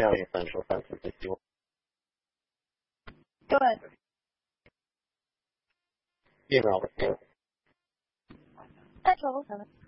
像 essential senses 希望。 对。 1秒钟。 太久了。